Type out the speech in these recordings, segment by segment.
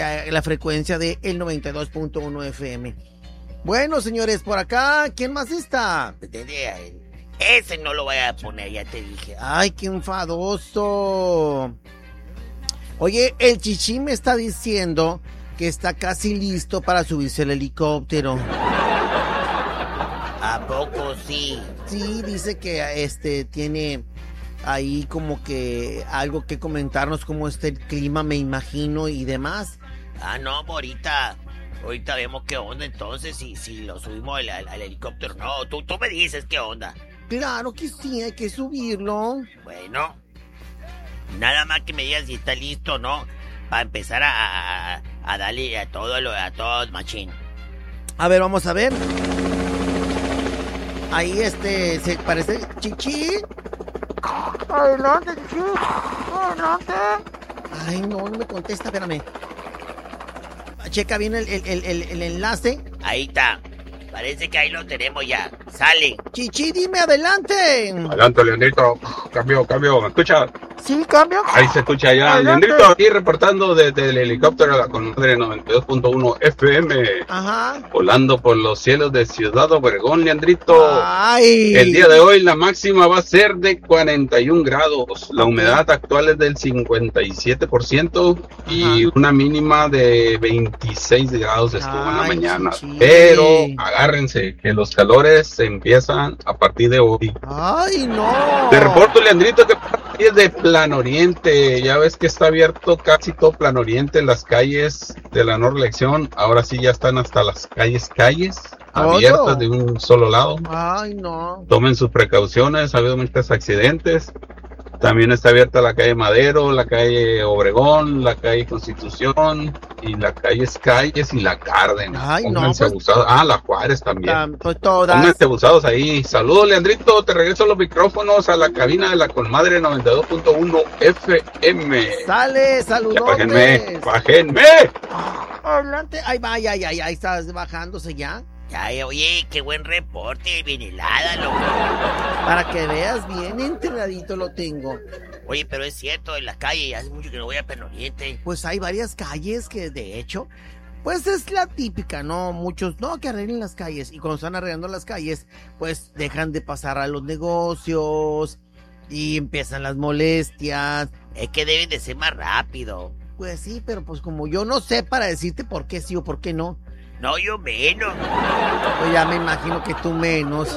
la frecuencia de el 92.1 FM. Bueno, señores, por acá, ¿quién más está? Ese no lo voy a poner, ya te dije. Ay, qué enfadoso. Oye, el Chichi me está diciendo que está casi listo para subirse al helicóptero. ¿A poco sí? Sí, dice que tiene ahí como que algo que comentarnos, cómo está el clima, me imagino, y demás. No, ahorita vemos qué onda entonces, si lo subimos al helicóptero. No, tú me dices qué onda. Claro que sí, hay que subirlo. Bueno, nada más que me digas si está listo, ¿no? Para empezar a darle a todo machín. A ver, vamos a ver. Ahí se parece Chichi. Adelante, Chichi. Adelante. Ay, no me contesta, espérame. Checa bien el enlace. Ahí está. Parece que ahí lo tenemos ya. Sale. Chichi, dime, adelante. Adelante, Leandrito. Cambio. ¿Me escucha? Sí, cambio. Ahí se escucha ya. Adelante. Leandrito, aquí reportando desde el helicóptero de la Comadre 92.1 FM. Ajá. Volando por los cielos de Ciudad Obregón, Leandrito. Ay. El día de hoy la máxima va a ser de 41 grados. La humedad actual es del 57% y una mínima de 26 grados estuvo en la mañana. Chichi. Pero agárrense que los calores se empiezan a partir de hoy. Ay, no. Te reporto, Leandrito, que es de Plan Oriente. Ya ves que está abierto casi todo Plan Oriente en las calles de la nueva elección. Ahora sí ya están hasta las calles abiertas de un solo lado. Ay, no. Tomen sus precauciones, ha habido muchos accidentes. También está abierta la calle Madero, la calle Obregón, la calle Constitución y la calle Calles y la Cárdenas. Ay, Pónganse abusados. La Juárez también. Pues todas. Pónganse abusados ahí. Saludos, Leandrito. Te regreso los micrófonos a la cabina de la Comadre 92.1 FM. Sale, saludos. Bájenme. Adelante. Ahí va, ya, estás bajándose ya. Oye, qué buen reporte, bien helada, loco. Para que veas, bien entrenadito lo tengo. Oye, pero es cierto, en la calle, hace mucho que no voy a Plan Oriente. Pues hay varias calles que, de hecho, pues es la típica, ¿no? Muchos, no, que arreglen las calles. Y cuando están arreglando las calles, pues dejan de pasar a los negocios y empiezan las molestias. Es que deben de ser más rápido. Pues sí, pero pues como yo no sé para decirte por qué sí o por qué no. No, yo menos. Pues ya me imagino que tú menos.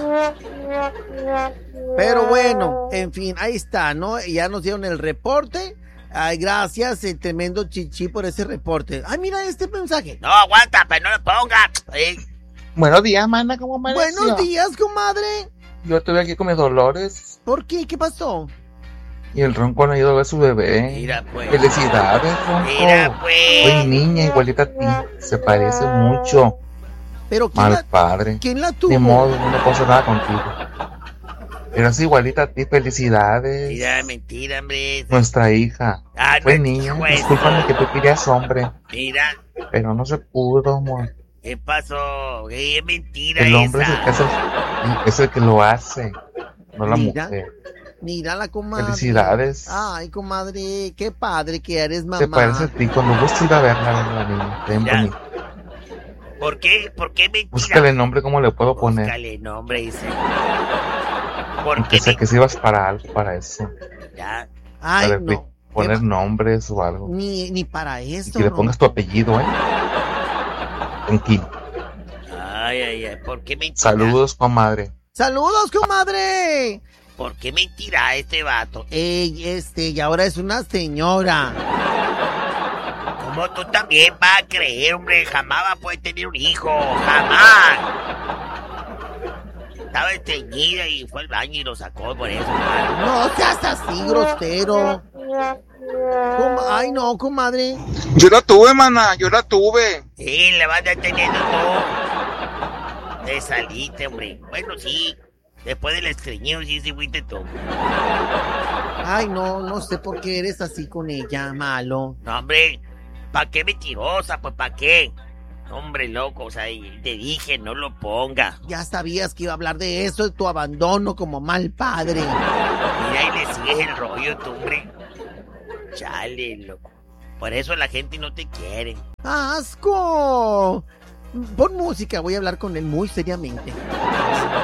Pero bueno, en fin, ahí está, ¿no? Ya nos dieron el reporte. Ay, gracias, el tremendo Chichi, por ese reporte. Ay, mira este mensaje. No, aguanta, pero no lo ponga. Buenos días, mana, ¿cómo amaneció? Buenos días, comadre. Yo estuve aquí con mis dolores. ¿Por qué? ¿Qué pasó? Y el Ronco no ha ido a ver a su bebé. Mira, pues. Felicidades, Ronco. Mira, pues. Oye, niña, igualita a ti. Se parece mucho. Pero ¿quién Mal padre. ¿Quién la tuvo? De modo, no puedo hacer nada contigo. Pero es igualita a ti, felicidades. Mentira, hombre. Nuestra hija. Fue niña, discúlpame que tú querías hombre. Mira. Pero no se pudo, amor. ¿Qué pasó? Es mentira el hombre esa. es el que lo hace, no la mujer. Mira la comadre. Felicidades. Ay, comadre, qué padre que eres, mamá. Se parece a ti, cuando guste ir a verla, la niña. Ven bonita. ¿Por qué mentira? Búscale el nombre, ¿cómo le puedo poner? Búscale nombre, dice. Aunque sea que si vas para algo, para eso. Ya. Ay, para no. Poner nombres o algo. Ni para eso. Y que le pongas tu apellido, Tranquilo. Ay, ¿por qué mentira? Saludos, comadre. ¡Saludos, comadre! ¿Por qué mentira este vato? Y ahora es una señora. Como tú también vas a creer, hombre, jamás va a poder tener un hijo, jamás. Estaba estreñida y fue al baño y lo sacó por eso. No seas así, grosero. Ay, no, comadre. Yo la tuve, mana, yo la tuve. Sí, la vas a estar teniendo tú. Te saliste, hombre. Bueno, sí. Después del estreñido, sí, fuiste tú. Ay, no sé por qué eres así con ella, malo. No, hombre, ¿para qué mentirosa? Pues, ¿para qué? Hombre, loco, o sea, te dije, no lo ponga. Ya sabías que iba a hablar de eso, de tu abandono como mal padre. Mira, y le sigues el rollo, tú, hombre. Chale, loco. Por eso la gente no te quiere. ¡Asco! Pon música, voy a hablar con él muy seriamente.